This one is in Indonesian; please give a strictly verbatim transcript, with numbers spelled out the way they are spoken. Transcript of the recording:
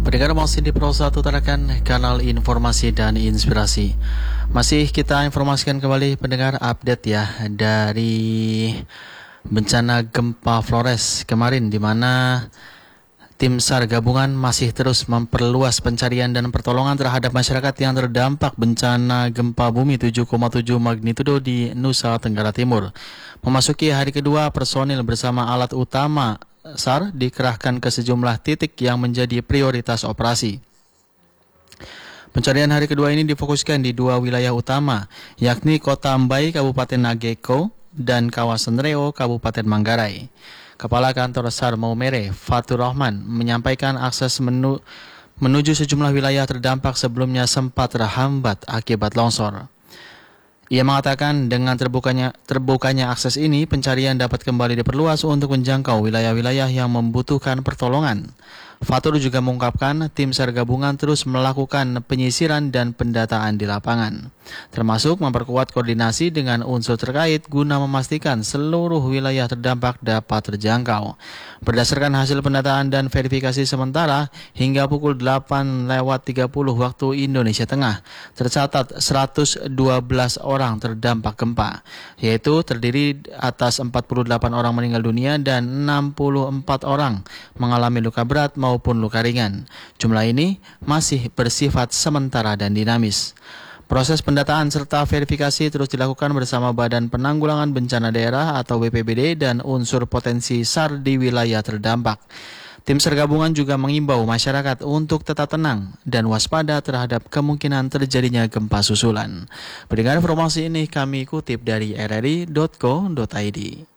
Pendengar masih di Pro satu Tarakan, kanal informasi dan inspirasi. Masih kita informasikan kembali pendengar update ya dari bencana gempa Flores kemarin, di mana tim SAR gabungan masih terus memperluas pencarian dan pertolongan terhadap masyarakat yang terdampak bencana gempa bumi tujuh koma tujuh magnitudo di Nusa Tenggara Timur. Memasuki hari kedua, personil bersama alat utama SAR dikerahkan ke sejumlah titik yang menjadi prioritas operasi. Pencarian hari kedua ini difokuskan di dua wilayah utama, yakni Kota Ambai, Kabupaten Nageko, dan kawasan Reo, Kabupaten Manggarai. Kepala Kantor SAR Maumere, Fatur Rahman, menyampaikan akses menu, menuju sejumlah wilayah terdampak sebelumnya sempat terhambat akibat longsor. Ia mengatakan dengan terbukanya, terbukanya akses ini, pencarian dapat kembali diperluas untuk menjangkau wilayah-wilayah yang membutuhkan pertolongan. Fatur juga mengungkapkan tim SAR gabungan terus melakukan penyisiran dan pendataan di lapangan, termasuk memperkuat koordinasi dengan unsur terkait guna memastikan seluruh wilayah terdampak dapat terjangkau. Berdasarkan hasil pendataan dan verifikasi sementara, hingga pukul delapan lewat tiga puluh waktu Indonesia Tengah, tercatat seratus dua belas orang terdampak gempa, yaitu terdiri atas empat puluh delapan orang meninggal dunia dan enam puluh empat orang mengalami luka berat maupun luka ringan. Jumlah ini masih bersifat sementara dan dinamis. Proses pendataan serta verifikasi terus dilakukan bersama Badan Penanggulangan Bencana Daerah atau B P B D dan unsur potensi SAR di wilayah terdampak. Tim SAR gabungan juga mengimbau masyarakat untuk tetap tenang dan waspada terhadap kemungkinan terjadinya gempa susulan. Pendengar, informasi ini kami kutip dari r r i titik co titik i d.